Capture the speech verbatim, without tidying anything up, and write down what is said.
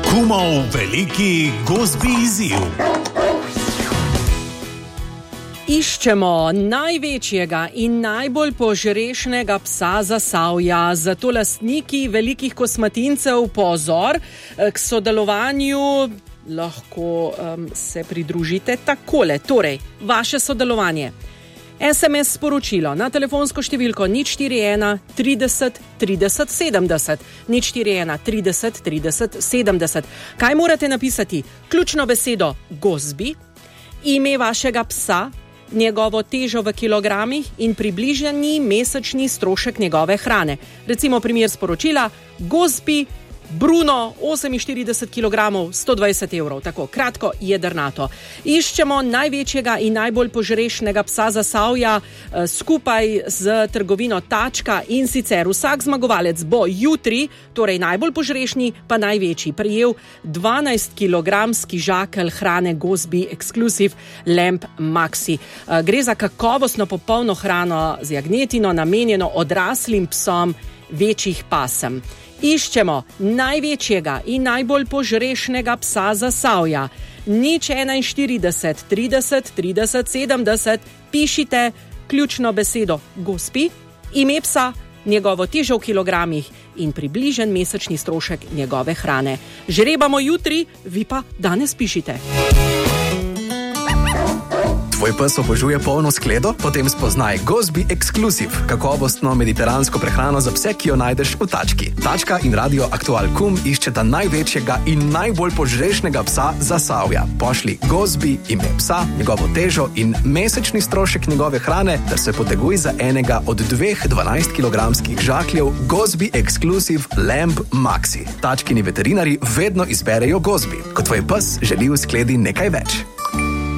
Kumov veliki gozbi izziv. Iščemo največjega in najbolj požrešnega psa Zasavja, zato lastniki velikih kosmatincev pozor, k sodelovanju lahko um, se pridružite takole. Torej, vaše sodelovanje. es em es sporočilo na telefonsko številko nič štiri ena trideset trideset sedemdeset, nič štiri ena trideset trideset sedemdeset. Kaj morate napisati? Ključno besedo gozbi, ime vašega psa, njegovo težo v kilogramih in približani mesečni strošek njegove hrane. Recimo primer sporočila, gozbi Bruno, oseminštirideset kilogramov, sto dvajset evrov, tako kratko, jedrnato. Iščemo največjega in najbolj požrešnega psa Zasavja eh, skupaj z trgovino Tačka in sicer vsak zmagovalec bo jutri, torej najbolj požrešni pa največji, prejel dvanajstkilogramski žakelj hrane Gozbi Exclusive Lamb Maxi. Eh, gre za kakovostno popolno hrano z jagnjetino, namenjeno odraslim psom večjih pasem. Iščemo največjega in najbolj požrešnega psa Zasavja. nič enainštirideset trideset trideset sedemdeset, pišite ključno besedo gospi, ime psa, njegovo težo v kilogramih in približen mesečni strošek njegove hrane. Žrebamo jutri, vi pa danes pišite. Tvoj pes obožuje polno skledo? Potem spoznaj Gozbi Exclusive, kakovostno mediteransko prehrano za pse, ki jo najdeš v Tački. Tačka in Radio Aktual Kum iščeta največjega in najbolj požrešnega psa Zasavja. Pošli Gozbi, ime psa, njegovo težo in mesečni strošek njegove hrane, ter se poteguj za enega od dveh dvanajstkilogramskih žakljev Gozbi Exclusive Lamb Maxi. Tačkini veterinari vedno izberejo Gozbi, ko tvoj pes želi v skledi nekaj več.